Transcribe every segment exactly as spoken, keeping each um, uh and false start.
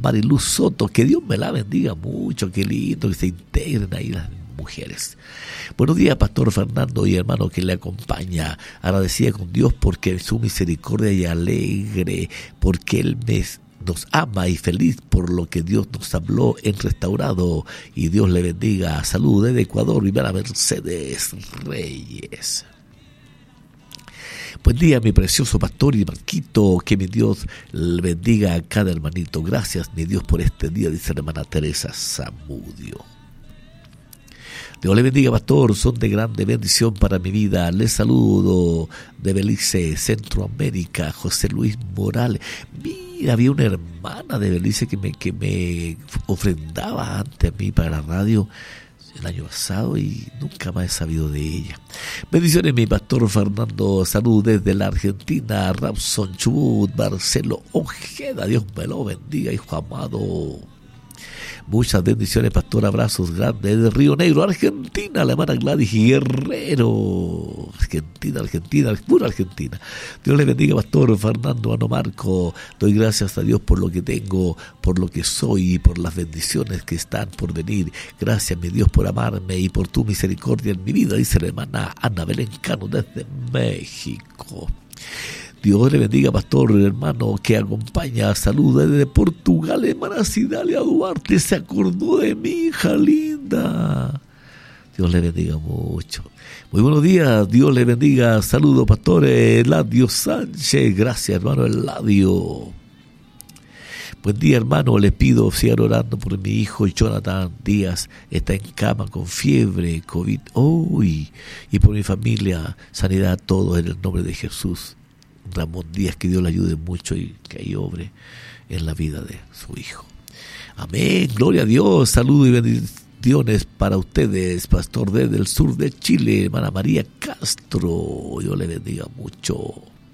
Mariluz Soto. Que Dios me la bendiga mucho, qué lindo que se integren ahí las mujeres. Buenos días, Pastor Fernando y hermano que le acompaña. Agradecida con Dios porque su misericordia y alegre, porque Él me nos ama y feliz por lo que Dios nos habló en Restaurado. Y Dios le bendiga. Salud desde Ecuador, Rivera Mercedes Reyes. Buen día, mi precioso pastor y Marquito, que mi Dios le bendiga a cada hermanito. Gracias, mi Dios, por este día, dice la hermana Teresa Zamudio. Dios le bendiga, pastor, son de grande bendición para mi vida. Les saludo de Belice, Centroamérica, José Luis Morales. Mira, había una hermana de Belice que me, que me ofrendaba antes a mí para la radio el año pasado y nunca más he sabido de ella. Bendiciones, mi pastor Fernando. Salud desde la Argentina. Rapson Chubut, Marcelo Ojeda. Dios me lo bendiga, hijo amado. Muchas bendiciones, pastor. Abrazos grandes de Río Negro, Argentina. La hermana Gladys Guerrero. Argentina, Argentina, pura Argentina. Dios le bendiga, pastor Fernando Anomarco. Doy gracias a Dios por lo que tengo, por lo que soy y por las bendiciones que están por venir. Gracias, mi Dios, por amarme y por tu misericordia en mi vida, dice la hermana Ana Belén Cano desde México. Dios le bendiga, pastor, hermano, que acompaña. Saludos desde Portugal, hermana Cidalia Duarte. Se acordó de mi hija linda. Dios le bendiga mucho. Muy buenos días, Dios le bendiga. Saludos, pastor Eladio Sánchez. Gracias, hermano Eladio. Buen día, hermano. Les pido sigan orando por mi hijo Jonathan Díaz. Está en cama con fiebre, COVID. Uy, y por mi familia, sanidad a todos en el nombre de Jesús. Ramón Díaz, que Dios le ayude mucho y que ahí obre en la vida de su hijo. Amén, gloria a Dios. Saludos y bendiciones para ustedes, pastor desde el sur de Chile, hermana María Castro. Dios le bendiga mucho.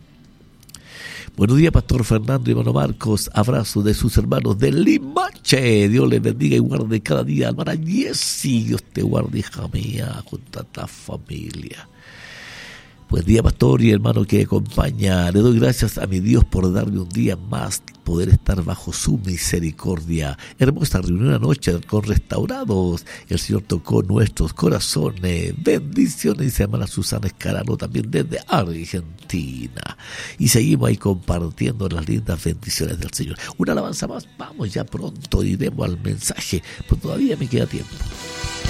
Buenos días, pastor Fernando y hermano Marcos. Abrazos de sus hermanos de Limache. Dios les bendiga y guarde cada día. Hermana Jessie, Dios te guarde, hija mía, junto a ta familia. Buen día, pastor y hermano que acompaña. Le doy gracias a mi Dios por darme un día más, poder estar bajo su misericordia. Hermosa reunión anoche con Restaurados. El Señor tocó nuestros corazones. Bendiciones, dice hermana Susana Escarano, también desde Argentina. Y seguimos ahí compartiendo las lindas bendiciones del Señor. Una alabanza más, vamos ya pronto, iremos al mensaje, pero todavía me queda tiempo.